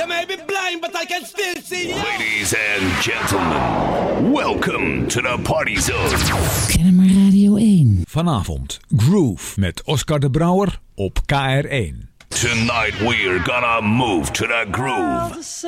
may be blind, but I can still see you. Ladies and gentlemen, welcome to the party zone. Kennemer Radio 1. Vanavond Groove met Oscar de Brouwer op KR1. Tonight we're gonna move to the groove.